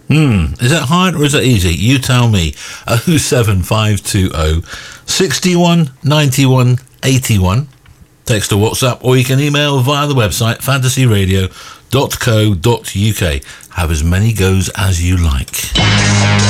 Is that hard or is that easy? You tell me. 07520 61 91 81. Text or WhatsApp, or you can email via the website fantasyradio.co.uk. Have as many goes as you like.